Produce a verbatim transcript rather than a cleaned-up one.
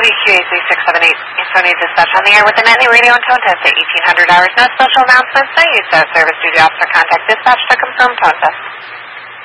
W Q A three six seven eight, Estonia Dispatch on the air with the Nittany Radio and tone test at eighteen hundred hours. No special announcements, no use of service. Duty officer contact dispatch to confirm tone test.